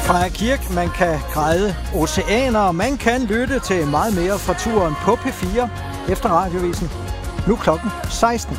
Freja Kirk, man kan græde oceaner, og man kan lytte til meget mere fra turen på P4 efter radiovisen. Nu klokken 16.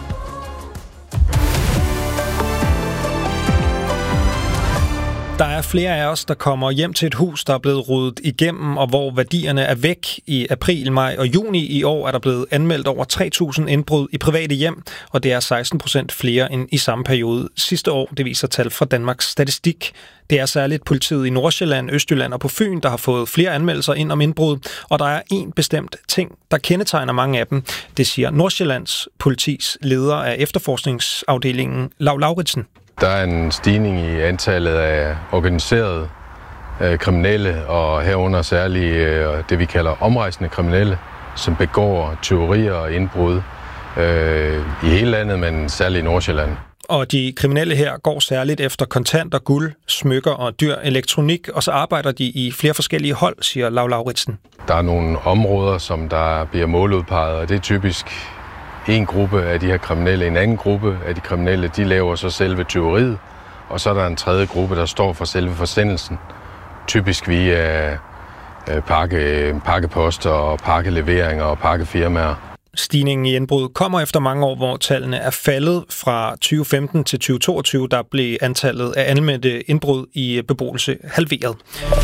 Der er flere af os, der kommer hjem til et hus, der er blevet ryddet igennem, og hvor værdierne er væk. I april, maj og juni i år er der blevet anmeldt over 3.000 indbrud i private hjem, og det er 16% flere end i samme periode sidste år. Det viser tal fra Danmarks Statistik. Det er særligt politiet i Nordsjælland, Østjylland og på Fyn, der har fået flere anmeldelser ind om indbrud, og der er en bestemt ting, der kendetegner mange af dem. Det siger Nordsjællands politis leder af efterforskningsafdelingen, Lau Lauritsen. Der er en stigning i antallet af organiserede kriminelle, og herunder særligt det, vi kalder omrejsende kriminelle, som begår tyverier og indbrud i hele landet, men særligt i Nordsjælland. Og de kriminelle her går særligt efter kontanter, guld, smykker og dyr elektronik, og så arbejder de i flere forskellige hold, siger Lau Lauritsen. Der er nogle områder, som der bliver måludpeget, og det er typisk en gruppe af de her kriminelle. En anden gruppe af de kriminelle, de laver så selve tyveriet, og så er der en tredje gruppe, der står for selve forsendelsen. Typisk via pakkeposter og pakkeleveringer og pakkefirmaer. Stigningen i indbrud kommer efter mange år, hvor tallene er faldet fra 2015 til 2022. Der blev antallet af anmeldte indbrud i beboelse halveret.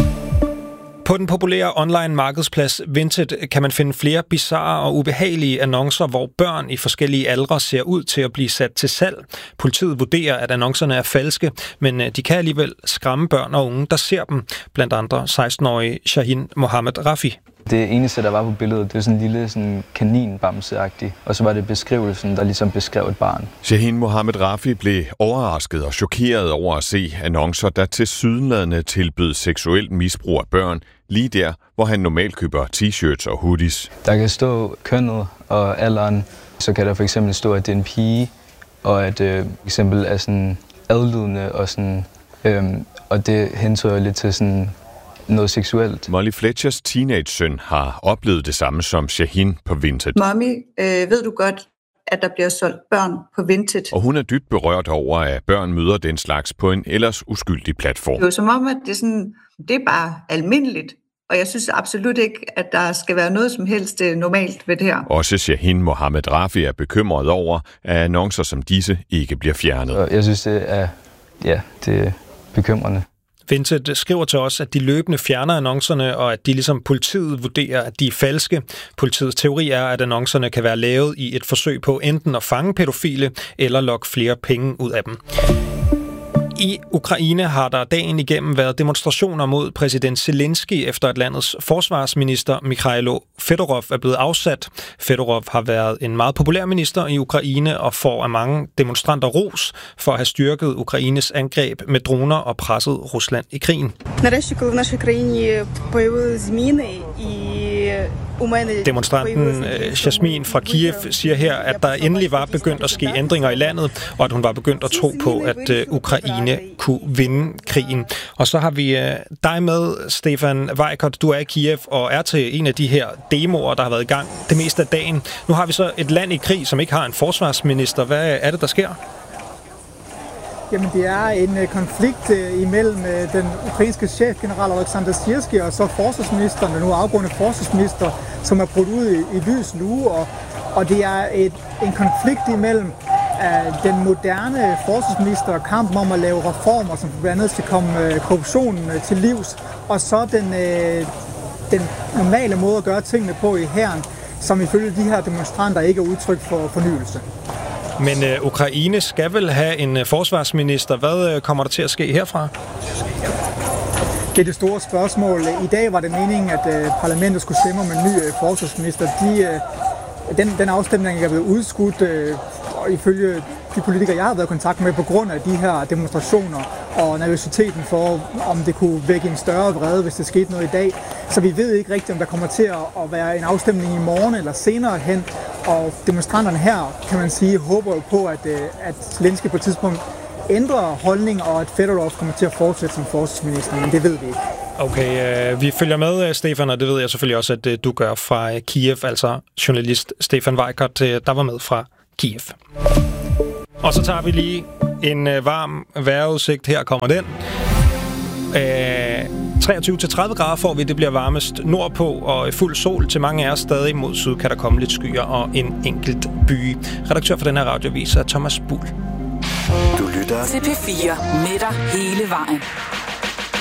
På den populære online markedsplads Vinted kan man finde flere bizarre og ubehagelige annoncer, hvor børn i forskellige aldre ser ud til at blive sat til salg. Politiet vurderer, at annoncerne er falske, men de kan alligevel skræmme børn og unge, der ser dem. Blandt andre 16-årige Shahin Mohammed Rafi. Det eneste, der var på billedet, det var sådan en lille sådan kaninbamse-agtig, og så var det beskrivelsen, der ligesom beskrev et barn. Shahin Mohammed Rafi blev overrasket og chokeret over at se annoncer, der tilsyneladende tilbød seksuelt misbrug af børn, lige der, hvor han normalt køber t-shirts og hoodies. Der kan stå kønnet og alderen, så kan der for eksempel stå, at det er en pige, og at eksempel er sådan adlydende og sådan, og det hentyder lidt til sådan noget seksuelt. Molly Fletchers teenage-søn har oplevet det samme som Shahin på Vinted. Mommy, ved du godt, at der bliver solgt børn på Vinted? Og hun er dybt berørt over, at børn møder den slags på en ellers uskyldig platform. Det er jo som om, at det er bare almindeligt. Og jeg synes absolut ikke, at der skal være noget som helst normalt ved det her. Også Shahin Mohammed Rafi er bekymret over, at annoncer som disse ikke bliver fjernet. Og jeg synes, det er bekymrende. Vinted skriver til os, at de løbende fjerner annoncerne, og at de ligesom politiet vurderer, at de er falske. Politiets teori er, at annoncerne kan være lavet i et forsøg på enten at fange pædofile eller lokke flere penge ud af dem. I Ukraine har der dagen igennem været demonstrationer mod præsident Zelensky, efter at landets forsvarsminister Mikhailo Fedorov er blevet afsat. Fedorov har været en meget populær minister i Ukraine og får af mange demonstranter ros for at have styrket Ukraines angreb med droner og presset Rusland i krigen. Demonstranten Jasmin fra Kiev siger her, at der endelig var begyndt at ske ændringer i landet, og at hun var begyndt at tro på, at Ukraine kunne vinde krigen. Og så har vi dig med, Stefan Weikert. Du er i Kiev og er til en af de her demoer, der har været i gang det meste af dagen. Nu har vi så et land i krig, som ikke har en forsvarsminister. Hvad er det, der sker? Jamen, det er en konflikt imellem den ukrainske chefgeneral Alexander Sirski og så forsvarsministeren, den nu afgående forsvarsminister, som er brudt ud i lys nu. Og det er en konflikt imellem den moderne forsvarsminister og kampen om at lave reformer, som blandt andet skal komme korruptionen til livs, og så den normale måde at gøre tingene på i hæren, som ifølge de her demonstranter ikke er udtryk for fornyelse. Men Ukraine skal vel have en forsvarsminister. Hvad kommer der til at ske herfra? Det er det store spørgsmål. I dag var det meningen, at parlamentet skulle stemme om en ny forsvarsminister. Den afstemning er blevet udskudt, og ifølge de politikere, jeg har været i kontakt med, på grund af de her demonstrationer og nervøsiteten for, om det kunne vække en større vrede, hvis det skete noget i dag. Så vi ved ikke rigtigt, om der kommer til at være en afstemning i morgen eller senere hen. Og demonstranterne her, kan man sige, håber jo på, at Zelensky på et tidspunkt ændrer holdning, og at Fedorov kommer til at fortsætte som forsvarsminister, men det ved vi ikke. Okay, vi følger med, Stefan, og det ved jeg selvfølgelig også, at du gør fra Kiev, altså journalist Stefan Weikert, der var med fra Kiev. Og så tager vi lige en varm vejrudsigt. Her kommer den. 23-30 grader får vi, det bliver varmest nordpå, og fuld sol til mange af os stadig. Mod syd kan der komme lidt skyer og en enkelt by. Redaktør for den her radioavis er Thomas Buhl. Du lytter til P4 med dig hele vejen.